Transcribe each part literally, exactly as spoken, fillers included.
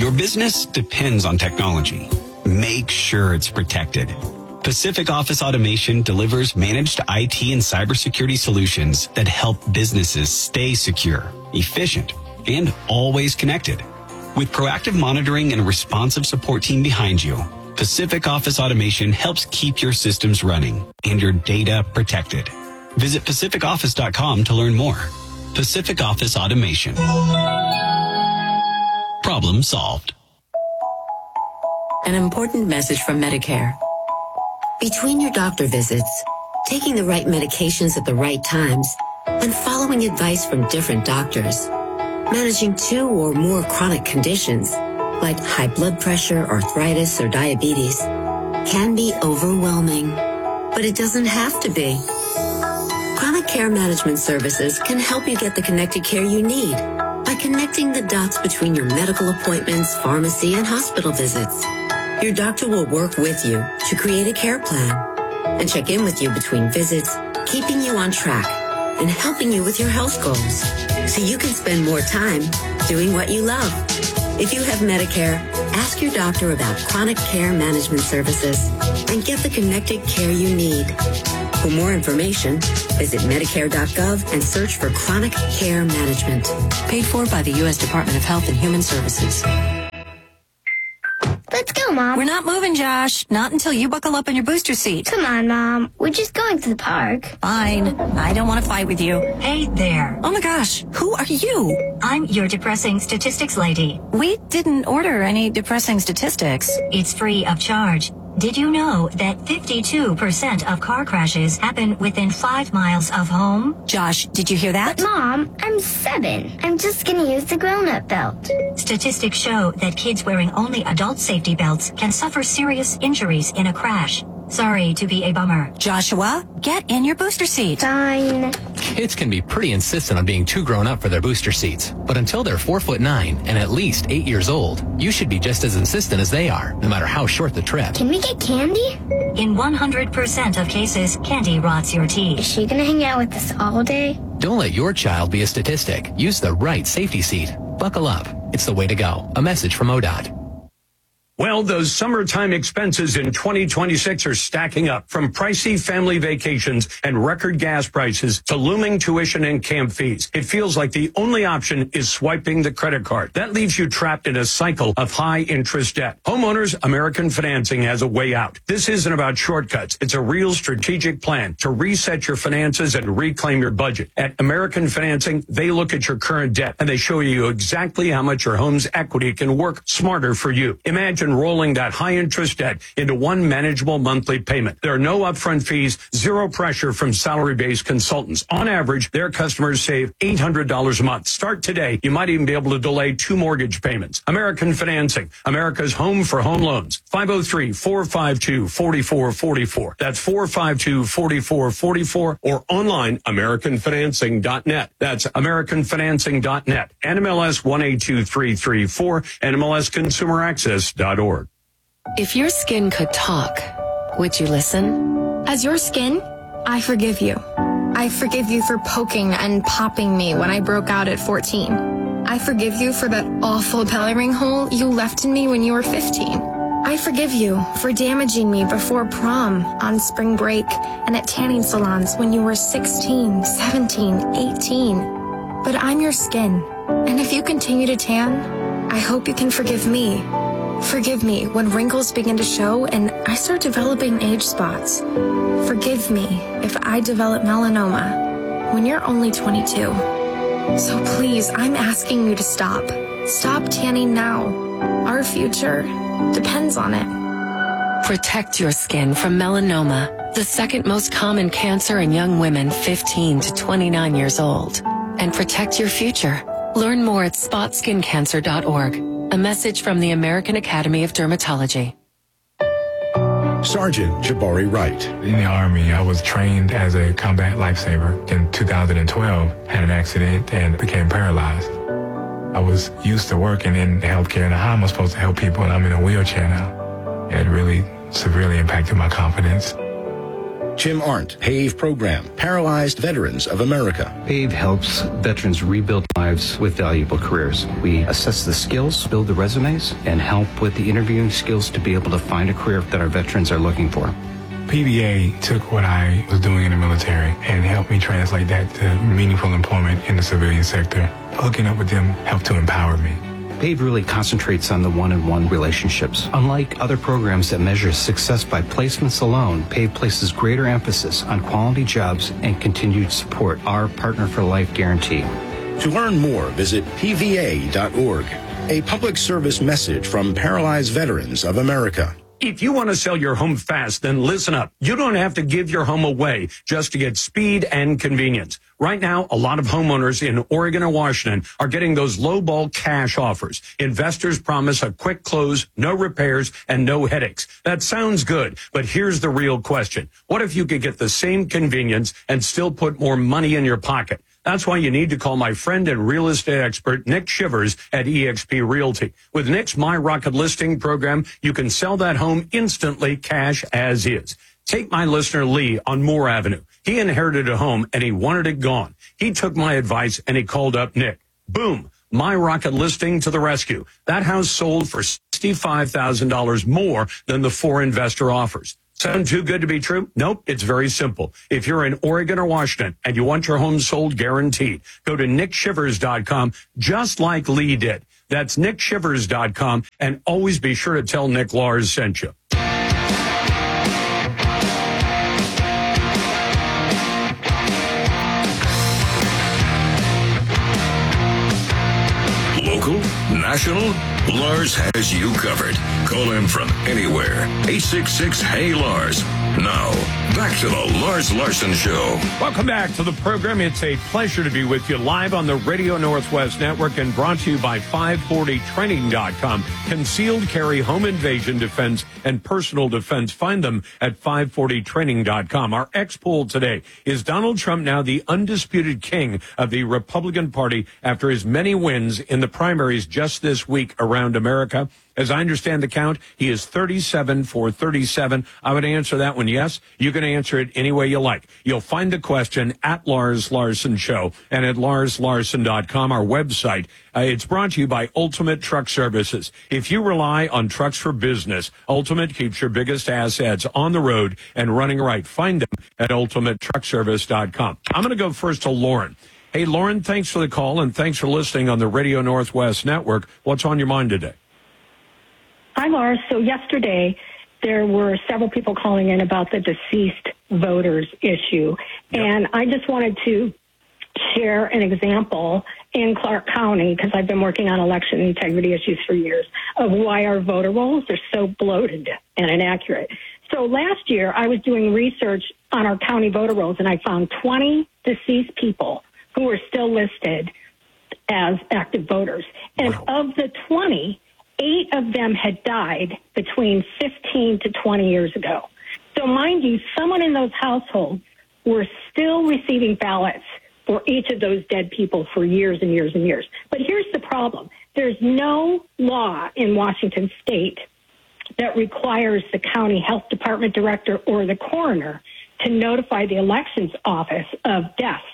Your business depends on technology. Make sure it's protected. Pacific Office Automation delivers managed I T and cybersecurity solutions that help businesses stay secure, efficient, and always connected. With proactive monitoring and a responsive support team behind you, Pacific Office Automation helps keep your systems running and your data protected. Visit pacific office dot com to learn more. Pacific Office Automation. Problem solved. An important message from Medicare. Between your doctor visits, taking the right medications at the right times, and following advice from different doctors, managing two or more chronic conditions, like high blood pressure, arthritis, or diabetes, can be overwhelming. But it doesn't have to be. Chronic Care Management Services can help you get the connected care you need by connecting the dots between your medical appointments, pharmacy, and hospital visits. Your doctor will work with you to create a care plan and check in with you between visits, keeping you on track and helping you with your health goals so you can spend more time doing what you love. If you have Medicare, ask your doctor about Chronic Care Management Services and get the connected care you need. For more information, visit medicare dot gov and search for Chronic Care Management. Paid for by the U S Department of Health and Human Services. Let's go, Mom. We're not moving, Josh. Not until you buckle up in your booster seat. Come on, Mom. We're just going to the park. Fine. I don't want to fight with you. Hey there. Oh my gosh. Who are you? I'm your depressing statistics lady. We didn't order any depressing statistics. It's free of charge. Did you know that fifty-two percent of car crashes happen within five miles of home? Josh, did you hear that? But Mom, I'm seven. I'm just going to use the grown-up belt. Statistics show that kids wearing only adult safety belts can suffer serious injuries in a crash. Sorry to be a bummer. Joshua, get in your booster seat. Fine. Kids can be pretty insistent on being too grown up for their booster seats. But until they're four foot nine and at least eight years old, you should be just as insistent as they are, no matter how short the trip. Can we get candy? In one hundred percent of cases, candy rots your Is teeth. she going to hang out with us all day? Don't let your child be a statistic. Use the right safety seat. Buckle up. It's the way to go. A message from O D O T. Well, those summertime expenses in twenty twenty-six are stacking up, from pricey family vacations and record gas prices to looming tuition and camp fees. It feels like the only option is swiping the credit card. That leaves you trapped in a cycle of high interest debt. Homeowners American Financing has a way out. This isn't about shortcuts. It's a real strategic plan to reset your finances and reclaim your budget. At American Financing, they look at your current debt and they show you exactly how much your home's equity can work smarter for you. Imagine rolling that high interest debt into one manageable monthly payment. There are no upfront fees, zero pressure from salary-based consultants. On average, their customers save eight hundred dollars a month. Start today. You might even be able to delay two mortgage payments. American Financing, America's home for home loans. five oh three, four five two, four four four four. That's four five two, four four four four, or online, american financing dot net. That's american financing dot net. N M L S one eight two three three four, N M L S consumer access dot org. If your skin could talk, would you listen? As your skin, I forgive you. I forgive you for poking and popping me when I broke out at fourteen. I forgive you for that awful belly ring hole you left in me when you were fifteen. I forgive you for damaging me before prom, on spring break, and at tanning salons when you were sixteen, seventeen, eighteen. But I'm your skin, and if you continue to tan, I hope you can forgive me. Forgive me when wrinkles begin to show and I start developing age spots. Forgive me if I develop melanoma when you're only twenty-two. So please, I'm asking you to stop. Stop tanning now. Our future depends on it. Protect your skin from melanoma, the second most common cancer in young women fifteen to twenty-nine years old. And protect your future. Learn more at spot skin cancer dot org. A message from the American Academy of Dermatology. Sergeant Jabari Wright. In the Army, I was trained as a combat lifesaver. In two thousand twelve, had an accident and became paralyzed. I was used to working in healthcare and how am I supposed to help people and I'm in a wheelchair now. It really severely impacted my confidence. Jim Arndt, PAVE Program, Paralyzed Veterans of America. PAVE helps veterans rebuild lives with valuable careers. We assess the skills, build the resumes, and help with the interviewing skills to be able to find a career that our veterans are looking for. P V A took what I was doing in the military and helped me translate that to meaningful employment in the civilian sector. Hooking up with them helped to empower me. PAVE really concentrates on the one-on-one relationships. Unlike other programs that measure success by placements alone, PAVE places greater emphasis on quality jobs and continued support, our Partner for Life guarantee. To learn more, visit P V A dot org. A public service message from Paralyzed Veterans of America. If you want to sell your home fast, then listen up. You don't have to give your home away just to get speed and convenience. Right now, a lot of homeowners in Oregon and Washington are getting those low-ball cash offers. Investors promise a quick close, no repairs, and no headaches. That sounds good, but here's the real question. What if you could get the same convenience and still put more money in your pocket? That's why you need to call my friend and real estate expert, Nick Shivers at E X P Realty. With Nick's My Rocket Listing program, you can sell that home instantly, cash as is. Take my listener Lee on Moore Avenue. He inherited a home and he wanted it gone. He took my advice and he called up Nick. Boom. My Rocket Listing to the rescue. That house sold for sixty-five thousand dollars more than the four investor offers. Sound too good to be true? Nope, it's very simple. If you're in Oregon or Washington and you want your home sold guaranteed, go to nick shivers dot com just like Lee did. That's nick shivers dot com, and always be sure to tell Nick Lars sent you. Local, national, Lars has you covered. Call him from anywhere. eight six six, hey Lars. Now, back to the Lars Larson Show. Welcome back to the program. It's a pleasure to be with you live on the Radio Northwest Network and brought to you by five forty training dot com. Concealed carry, home invasion defense, and personal defense. Find them at five forty training dot com. Our ex-poll today, is Donald Trump now the undisputed king of the Republican Party after his many wins in the primaries just this week around America? As I understand the count, he is thirty-seven for thirty-seven. I would answer that one yes. You can answer it any way you like. You'll find the question at Lars Larson Show and at lars larson dot com, our website. Uh, it's brought to you by Ultimate Truck Services. If you rely on trucks for business, Ultimate keeps your biggest assets on the road and running right. Find them at ultimate truck service dot com. I'm going to go first to Lauren. Hey, Lauren, thanks for the call and thanks for listening on the Radio Northwest Network. What's on your mind today? Hi, Lars. So yesterday, there were several people calling in about the deceased voters issue. Yep. And I just wanted to share an example in Clark County, because I've been working on election integrity issues for years, of why our voter rolls are so bloated and inaccurate. So last year, I was doing research on our county voter rolls, and I found twenty deceased people who were still listed as active voters. And wow. Of the twenty, eight of them had died between fifteen to twenty years ago. So mind you, someone in those households were still receiving ballots for each of those dead people for years and years and years. But here's the problem. There's no law in Washington state that requires the county health department director or the coroner to notify the elections office of deaths.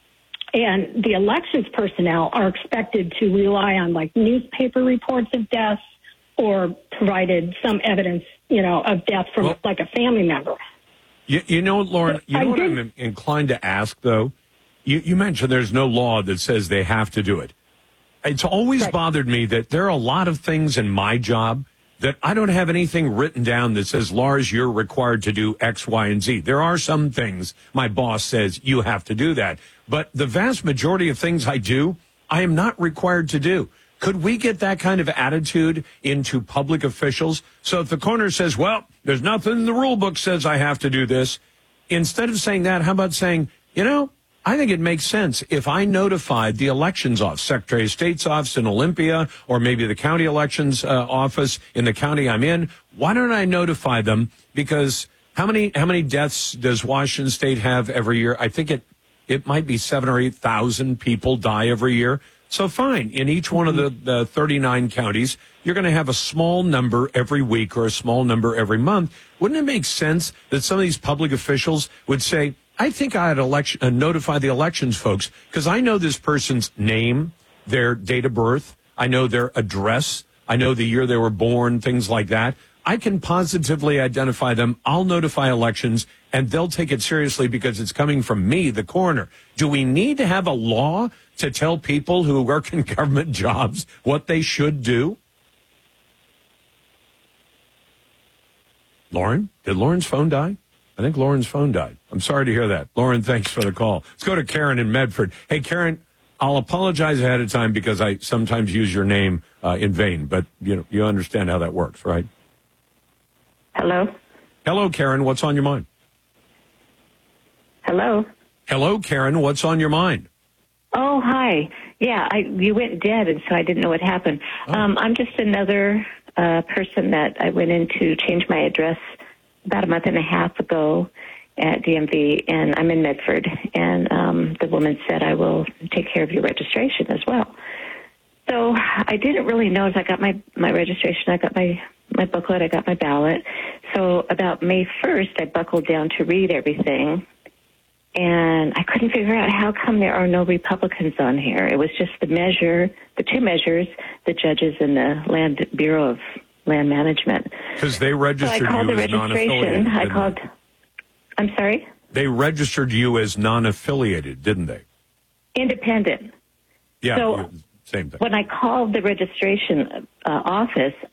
And the elections personnel are expected to rely on like newspaper reports of deaths or provided some evidence, you know, of death from well, like a family member. You, you know, Lauren, you know I what did, I'm inclined to ask, though? You, you mentioned there's no law that says they have to do it. It's always right. bothered me that there are a lot of things in my job that I don't have anything written down that says, Lars, you're required to do X, Y, and Z. There are some things my boss says you have to do that. But the vast majority of things I do, I am not required to do. Could we get that kind of attitude into public officials? So if the coroner says, well, there's nothing in the rule book says I have to do this, instead of saying that, how about saying, you know, I think it makes sense if I notified the elections office, Secretary of State's office in Olympia, or maybe the county elections uh, office in the county I'm in. Why don't I notify them? Because how many how many deaths does Washington State have every year? I think it it might be seven or eight thousand people die every year. So fine, in each one of the, the thirty-nine counties, you're going to have a small number every week or a small number every month. Wouldn't it make sense that some of these public officials would say, I think I had election, uh, notify the elections folks because I know this person's name, their date of birth, I know their address, I know the year they were born, things like that. I can positively identify them. I'll notify elections, and they'll take it seriously because it's coming from me, the coroner. Do we need to have a law to tell people who work in government jobs what they should do? Lauren? Did Lauren's phone die? I think Lauren's phone died. I'm sorry to hear that. Lauren, thanks for the call. Let's go to Karen in Medford. Hey, Karen, I'll apologize ahead of time because I sometimes use your name uh, in vain, but you know, you understand how that works, right? Hello? Hello, Karen. What's on your mind? Hello? Hello, Karen. What's on your mind? Oh, hi. Yeah, I, you went dead, and so I didn't know what happened. Oh. Um, I'm just another uh, person that I went in to change my address about a month and a half ago at D M V, and I'm in Medford, and um, the woman said, I will take care of your registration as well. So I didn't really notice. I got my, my registration, I got my, my booklet, I got my ballot. So about May first, I buckled down to read everything, and I couldn't figure out how come there are no Republicans on here. It was just the measure, the two measures, the judges and the Land Bureau of Land Management. Because they registered so I called you the as registration. non-affiliated. I called. I'm sorry? They registered you as non-affiliated, didn't they? Independent. Yeah, so same thing. When I called the registration uh, office,